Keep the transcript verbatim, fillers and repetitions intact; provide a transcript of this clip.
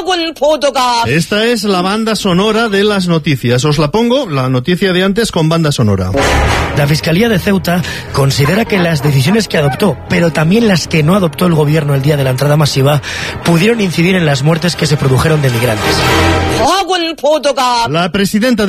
Esta es la banda sonora de las noticias. Os la pongo, la noticia de antes con banda sonora. La Fiscalía de Ceuta considera que las decisiones que adoptó, pero también las que no adoptó el gobierno el día de la entrada masiva, pudieron incidir en las muertes que se produjeron de migrantes. La presidenta